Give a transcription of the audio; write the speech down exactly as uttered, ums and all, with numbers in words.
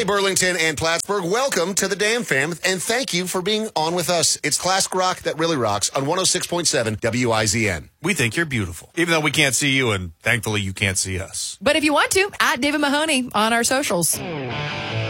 Burlington and Plattsburgh, welcome to the Damn Fam, and thank you for being on with us. It's classic rock that really rocks on one oh six point seven W I Z N. We think you're beautiful, even though we can't see you, and thankfully you can't see us. But if you want to, at David Mahoney on our socials.